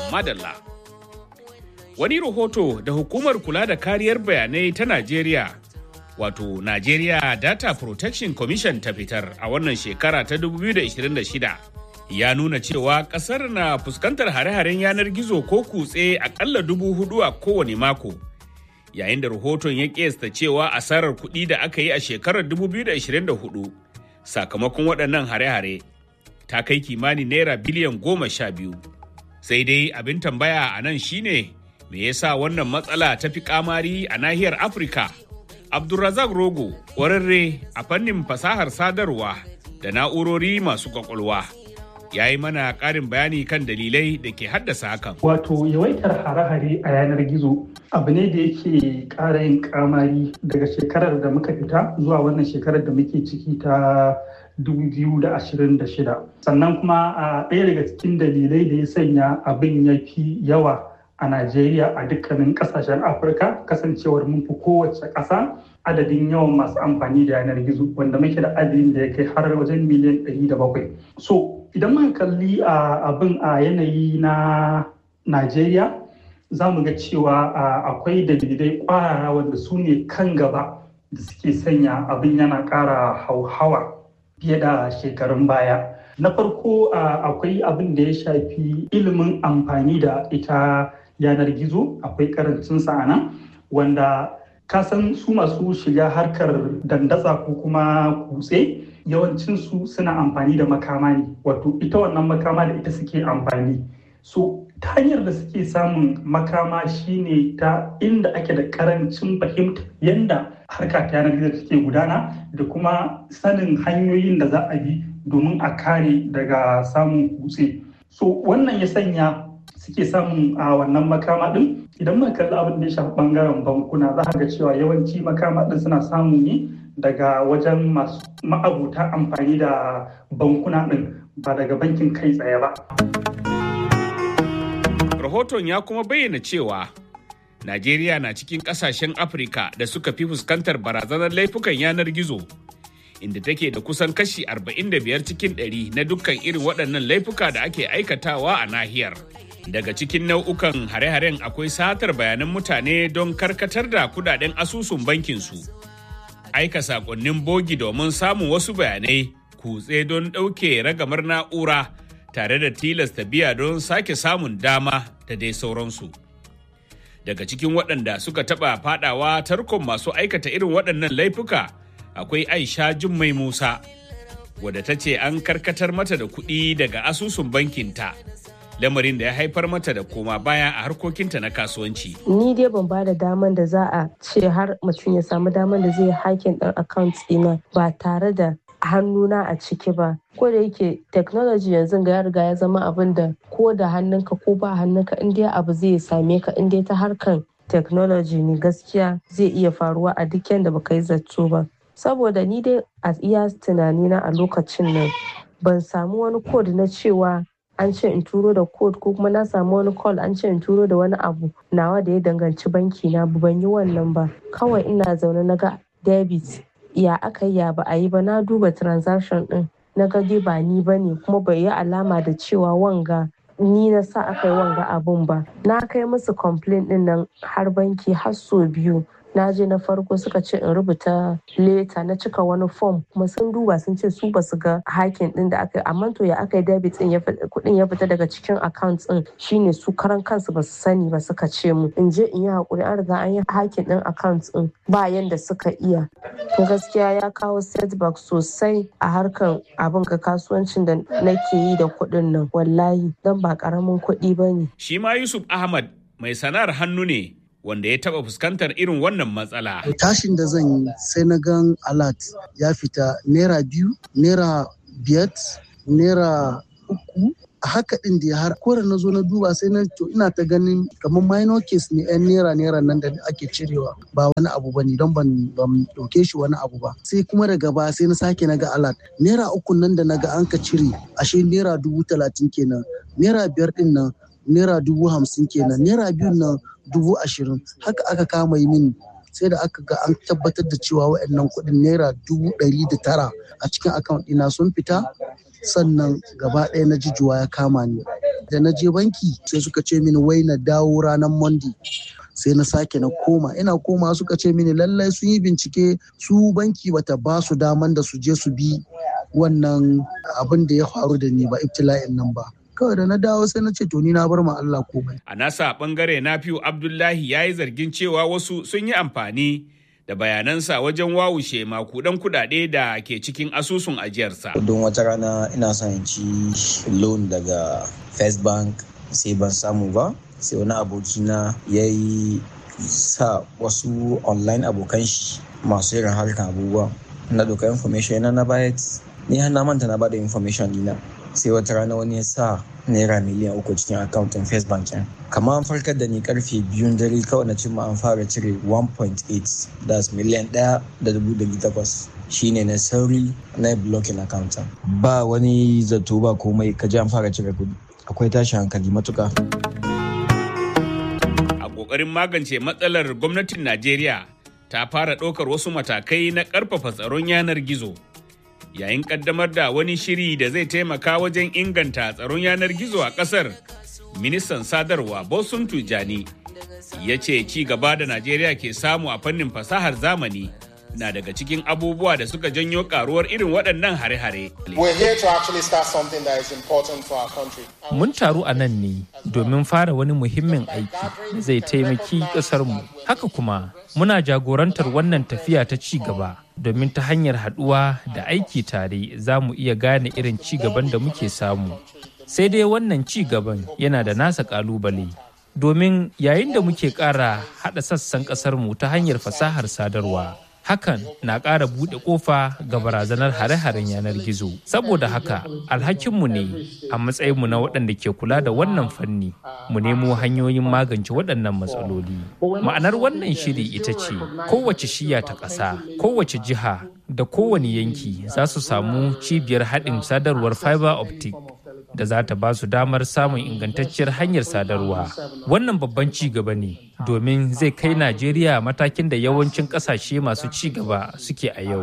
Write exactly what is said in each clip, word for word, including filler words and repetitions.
madalla. Wani rahoto da hukumar kula da kariyar bayanai ta Najeriya, wato Nigeria Data Protection Commission ta fitar a wannan shekara ta dubu biyu da ashirin da shida, ya nuna cewa kasar na fuskantar hare-haren yanar gizo ko kutse akalla dubu hudu a kowane mako. Yayin da rahoton ya kiyasta cewa asarar kuɗi da aka yi a shekarar dubu biyu da ashirin da hudu sakamakon waɗannan hare-hare ta kai kimanin naira biliyan goma sha biyu. Sai dai abin tambaya a nan shine me yasa wannan matsala ta fi kamari a nahiyar Afirka? Abdulrazak Rogo, ƙwararre a fannin fasahar sadarwa da na'urori masu kwakwalwa, ya yi mana ƙarin bayani kan dalilai da ke haddasa hakan. Wato yawaitar hare-hare a yanar gizo abu ne da yake ƙara yin kamari daga shekarar da muka fita zuwa wannan shekarar da muke ciki ta dubu biyu da ashirin da shida. Sannan kuma a ɗaya daga cikin dalilai da ya sanya abin ya fi yawa a Najeriya a dukkanin ƙasashen Afirka, kasancewar mun fi kowace ƙasa adadin yawan masu amfani da yanar gizo, wanda muke da adadin da ya kai har wajen miliyan ɗari da bakwai. So idan muka kalli abin a yanayi na Najeriya, za mu ga cewa akwai dalilai ƙwarara wanda su ne kan gaba da suke sanya abin yana ƙara hauhawa fiye da shekarun baya. Na farko akwai abin da ya shafi ilimin amfani da ita yanar gizo, akwai karancin sa nan, wanda kasan su masu shiga harkar dandatsa ko kuma kutse yawancinsu suna amfani da makama ne, wato ita wannan makama da ita suke amfani. So ta hanyar da suke samun makama shine ta inda ake da karancin fahimta yanda harka ta yanar gizo take gudana da kuma sanin hanyoyin da za a bi domin a kare daga samun kutse. So wannan ya sanya suke samun a wannan makama din. Idan muka kalli abin da ya shafi bangaren bankuna, za ga cewa yawanci makama din suna samu ne daga wajen masu ma'abuta amfani da bankuna din, ba daga bankin kai tsaye ba. Rahoton ya kuma bayyana cewa Najeriya na cikin kasashen Afirka da suka fi fuskantar barazanar laifukan yanar gizo, inda take da kusan kashi arba'in da biyar cikin ɗari na dukkan irin waɗannan laifuka da ake aikatawa a nahiyar. Daga cikin nau'ukan hare-haren akwai satar bayanan mutane don karkatar da kudaden asusun bankinsu, aika sakonnin bogi domin samun wasu bayanai, kutse don ɗauke ragamar na'ura tare da tilasta biya don sake samun dama da dai sauransu. Daga cikin waɗanda suka taɓa faɗawa tarkon masu aikata irin waɗannan laifuka akwai Aisha Jummai Musa, wadda ta ce an karkatar mata da kuɗi daga asusun bankinta, lamarin da ya haifar mata da koma baya a harkokinta na kasuwanci. Ni dai ban ba da daman da za a ce har mutum ya samu daman da zai hakin ɗin account ɗina ba tare da hannuna a ciki ba. Ko da yake technology yanzu ga ya riga ya zama abin da ko da hannunka ko ba hannunka in dai abu zai same ka, in dai ta harkan technology ne, gaskiya zai iya faruwa a duk yanda baka yi zato ba. Saboda ni dai a iya tunanina a lokacin nan ban samu wani code na cewa an ce in turo da code ko kuma na samu wani call an ce in turo da wani abu nawa da ya danganci banki na, ban yi wannan ba. Kawai ina zaune na ga debit, ya aka yi ya ba a yi ba, na duba transaction din na ga dai ba ni ba ne, kuma bai yi alama da cewa wanga ni na sa aka yi wanga abun ba. Na kai musu complaint din nan har banki har so biyu. Na je na farko suka ce in rubuta leta, na cika wani form kuma sun duba sun ce su basu ga hakin din da aka yi, amma to ya aka yi debit din kudin ya fita daga cikin account din shine su karan kansu basu sani ba. Suka ce mu in je in yi hakuri, an riga an yi hakin din account din ba yanda suka iya. To gaskiya ya kawo setback sosai a harkar abin ga kasuwancin da nake yi da kudin nan, wallahi dan ba karamin kuɗi bane. Shi ma Yusuf Ahmad mai sana'ar hannu ne wanda ya taba fuskantar irin wannan matsala. Tashin da zan yi sai na gan alert ya fita naira biyu, naira biyar, naira uku. A haka din da har ko da na zo na duba sai na to ina ta ganin kamar minor case ne yan naira naira nan da ake cirewa, ba wani abu bane don ban ban dauke shi wani abu ba. Sai kuma daga baya sai na sake na ga alert naira uku nan da naga an ka cire ashe naira dubu talatin kenan, naira biyar din nan naira dubu hamsin kenan, naira biyu nan dubu ashirin. Haka aka kama yi mini sai da aka ga an tabbatar da cewa waɗannan kuɗin naira dubu ɗari da tara a cikin account ɗina sun fita, sannan gaba ɗaya na jijuwa ya kama ni. Da na je banki sai suka ce mini wai na dawo ranar Monday. Sai na sake na koma ina koma suka ce mini lallai sun yi bincike su banki bata ba su daman da su je su bi wannan abin da ya faru da ni ba ibtila'in nan ba. Kawai da na dawo sai na ce to ni na bar ma Allah komai. A nasa bangare Nafiu Abdullahi ya yi zargin cewa wasu sun yi amfani da bayanansa wajen wawushe makudan kudade da ke cikin asusun ajiyarsa. Don wata rana ina son in ci loan daga First Bank sai ban samu ba. Sai wani abokina ya yi sa wasu online abokan shi masu irin harkar abubuwa na doka information yana na bayat ni har na manta na bada information dina. Sai wata rana wani ya sa naira miliyan uku cikin akauntun First Bank ɗin. Kamar an farkar da ni karfe biyun dare kawai na cimma an fara cire one point eight das miliyan ɗaya da dubu ɗari takwas. Shine na sauri na blocking accountant. Ba wani zato ba komai kaji an fara cire kuɗi. Akwai tashin hankali matuka. Ƙoƙarin magance matsalar gwamnatin Najeriya ta fara ɗaukar wasu matakai na ƙarfafa tsaron yanar gizo. Yayin ƙaddamar da wani shiri da zai taimaka wajen inganta tsaron yanar gizo a ƙasar, ministan sadarwa Bosun Tijani ya ce ci gaba da Najeriya ke samu a fannin fasahar zamani na daga cikin abubuwa da suka janyo karuwar irin waɗannan hare-hare. Mun taru a nan ne domin fara wani muhimmin aiki da zai taimaki ƙasarmu. Haka kuma muna jagorantar wannan tafiya ta ci gaba domin ta hanyar haɗuwa da aiki tare za mu iya gane irin ci gaban da muke samu. Sai dai wannan ci gaban yana da nasa ƙalubale. Domin yayin da muke ƙara haɗa sassan ƙasarmu ta hanyar fasahar sadarwa. Hakan na ƙara buɗe ƙofa ga barazanar hare-haren yanar gizo. Saboda haka, alhakinmu ne a matsayinmu na waɗanda ke kula da wannan fanni, mu nemo hanyoyin magance waɗannan matsaloli. Ma'anar wannan shiri ita ce, kowace shiya ta ƙasa, kowace jiha da kowane yanki za su samu cibiyar haɗin sadarwar fiber optic da za ta ba su damar samun ingantacciyar hanyar sadarwa. Wannan babban ci gaba ne domin zai kai Najeriya matakin da yawancin ƙasashe masu ci gaba suke a yau.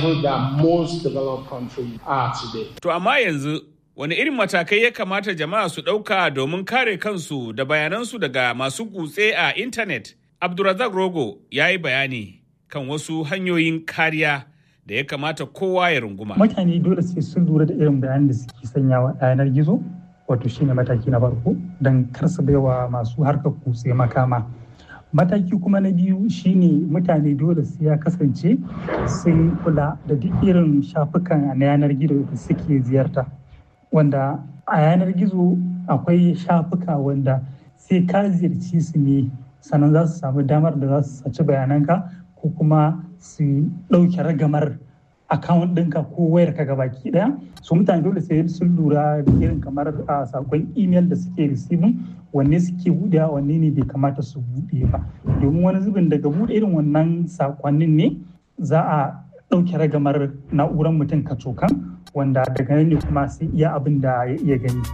To amma yanzu wani irin matakai ya kamata jama'a su ɗauka domin kare kansu da bayanansu daga masu kutse a intanet? Abdulrazak Rogo ya yi bayani kan wasu hanyoyin kariya da ya kamata kowa ya runguma. Mutane dole sai sun lura da irin bayanan da suke sanyawa a yanar gizo, wato shine mataki na farko don kar su baiwa masu harkar kutse makama. Mataki kuma na biyu shine mutane dole sai ya kasance sun kula da duk irin shafukan na yanar gizo da suke ziyarta. Wanda a yanar gizo akwai shafuka wanda sai ka ziyarci su ne sannan za su samu damar da za su saci bayananka ko kuma su ɗauke ragamar akawun ɗinka ko wayar ka gabaki ɗaya. So mutane dole sai sun lura da irin kamar a sakon email da suke receiving wanne suke buɗewa wanne ne bai kamata su buɗe ba. Domin wani zubin daga buɗe irin wannan sakonnin ne za a ɗauke ragamar na'urar mutum kacokan wanda daga nan ne kuma sai iya abin da ya iya gani.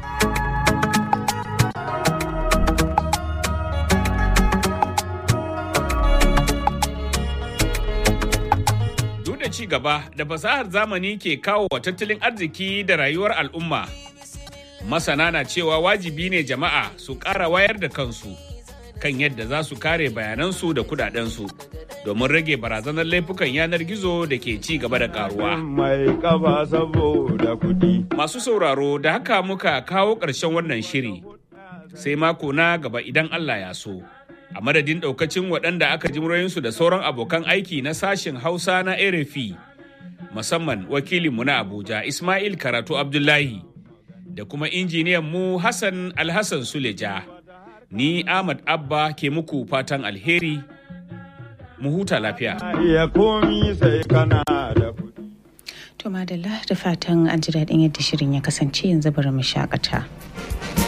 Ci gaba da fasahar zamani ke kawo wa tattalin arziki da rayuwar al'umma. Masana na cewa wajibi ne jama'a su ƙara wayar da kansu kan yadda za su kare bayanansu da kudadensu domin rage barazanar laifukan yanar gizo da ke ci gaba da karuwa. Masu sauraro da haka muka kawo ƙarshen wannan shiri. Sai mako na gaba idan Allah ya so. A madadin ɗaukacin waɗanda aka ji muryoyinsu da sauran abokan aiki na sashen Hausa na R F I, musamman wakilinmu na Abuja Ismail Karatu Abdullahi da kuma injiniyan mu Hassan Alhassan Suleja. Ni Ahmad Abba ke muku fatan alheri, mu huta lafiya. To madalla da fatan an ji daɗin yadda shirin ya kasance yanzu bari mu shakata.